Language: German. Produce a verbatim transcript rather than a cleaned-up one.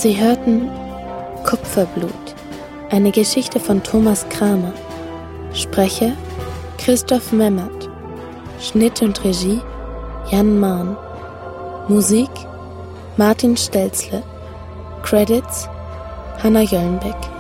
Sie hörten Kupferblut, eine Geschichte von Thomas Kramer. Sprecher Christoph Memmert. Schnitt und Regie Jan Mahn. Musik Martin Stelzle. Credits Hanna Jöllenbeck.